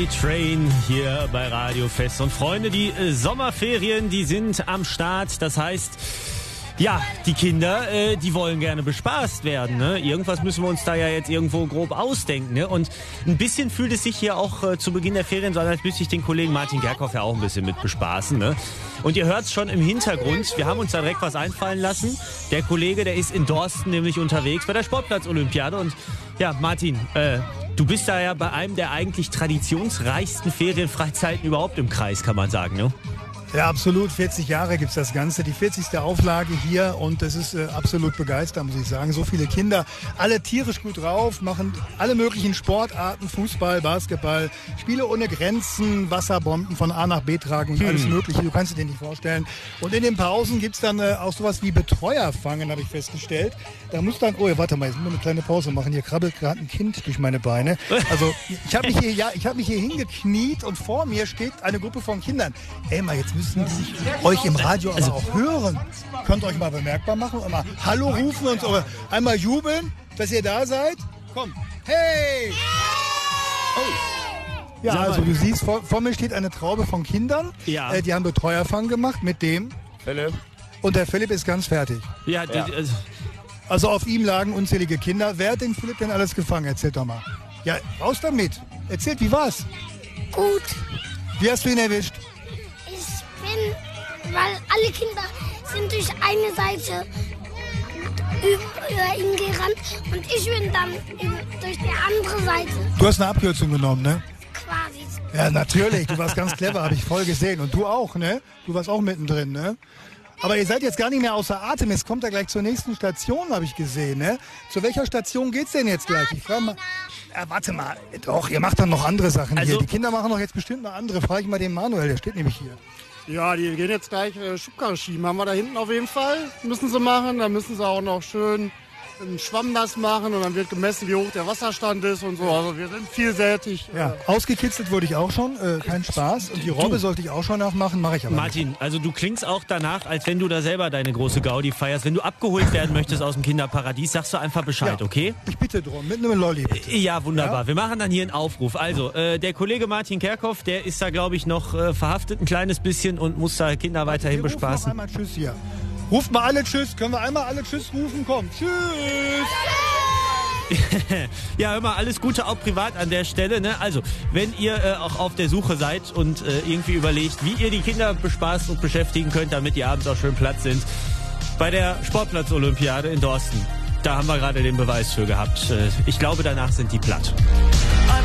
Train hier bei Radio Fest. Und Freunde, die Sommerferien, die sind am Start. Das heißt, ja, die Kinder, die wollen gerne bespaßt werden. Ne? Irgendwas müssen wir uns da ja jetzt irgendwo grob ausdenken. Ne? Und ein bisschen fühlt es sich hier auch zu Beginn der Ferien so an, als müsste ich den Kollegen Martin Gerkhoff ja auch ein bisschen mit bespaßen. Ne? Und ihr hört es schon im Hintergrund, wir haben uns da direkt was einfallen lassen. Der Kollege, der ist in Dorsten nämlich unterwegs bei der Sportplatz-Olympiade. Und ja, Martin, du bist da ja bei einem der eigentlich traditionsreichsten Ferienfreizeiten überhaupt im Kreis, kann man sagen, ne? Ja, absolut. 40 Jahre gibt's das Ganze. Die 40. Auflage hier und das ist absolut begeisternd, muss ich sagen. So viele Kinder, alle tierisch gut drauf, machen alle möglichen Sportarten, Fußball, Basketball, Spiele ohne Grenzen, Wasserbomben von A nach B tragen und alles Mögliche. Du kannst dir nicht vorstellen. Und in den Pausen gibt's dann auch sowas wie Betreuerfangen, habe ich festgestellt. Da muss dann, oh ja, warte mal, jetzt müssen wir eine kleine Pause machen. Hier krabbelt gerade ein Kind durch meine Beine. Also ich habe mich hier hingekniet und vor mir steht eine Gruppe von Kindern. Ey, mal jetzt müssen Sie euch im Radio aber auch hören. Könnt ihr euch mal bemerkbar machen und mal Hallo rufen und so. Einmal jubeln, dass ihr da seid. Komm. Hey! Oh. Ja, also du siehst, vor mir steht eine Traube von Kindern. Ja. Die haben Betreuerfang gemacht mit dem Philipp. Und der Philipp ist ganz fertig. Ja, Also auf ihm lagen unzählige Kinder. Wer hat den Philipp denn alles gefangen? Erzählt doch mal. Ja, raus damit. Erzählt, wie war's? Gut. Wie hast du ihn erwischt? Weil alle Kinder sind durch eine Seite über ihn gerannt und ich bin dann durch die andere Seite. Du hast eine Abkürzung genommen, ne? Quasi. Ja, natürlich. Du warst ganz clever, habe ich voll gesehen. Und du auch, ne? Du warst auch mittendrin, ne? Aber ihr seid jetzt gar nicht mehr außer Atem. Es kommt ja gleich zur nächsten Station, habe ich gesehen, ne? Zu welcher Station geht's denn jetzt gleich? Ich frage mal. Warte mal. Doch, ihr macht dann noch andere Sachen hier. Die Kinder machen doch jetzt bestimmt noch andere. Frage ich mal den Manuel, der steht nämlich hier. Ja, die gehen jetzt gleich Schubkarre schieben. Haben wir da hinten auf jeden Fall. Müssen sie machen. Da müssen sie auch noch schön einen Schwamm nass machen und dann wird gemessen, wie hoch der Wasserstand ist und so. Also wir sind vielseitig. Ja, ausgekitzelt wurde ich auch schon. Kein Spaß. Und die Robbe sollte ich auch schon nachmachen, mache ich aber Martin, nicht. Also du klingst auch danach, als wenn du da selber deine große Gaudi feierst. Wenn du abgeholt werden möchtest aus dem Kinderparadies, sagst du einfach Bescheid, ja, okay? Ich bitte drum, mit einem Lolli. Bitte. Ja, wunderbar. Ja? Wir machen dann hier einen Aufruf. Also, der Kollege Martin Gerkhoff, der ist da, glaube ich, noch verhaftet ein kleines bisschen und muss da Kinder weiterhin bespaßen. Einmal Tschüss hier. Ruft mal alle Tschüss. Können wir einmal alle Tschüss rufen? Komm. Tschüss. Ja, hör mal, alles Gute auch privat an der Stelle. Ne? Also, wenn ihr auch auf der Suche seid und irgendwie überlegt, wie ihr die Kinder bespaßen und beschäftigen könnt, damit die abends auch schön platt sind, bei der Sportplatz-Olympiade in Dorsten, da haben wir gerade den Beweis für gehabt. Ich glaube, danach sind die platt.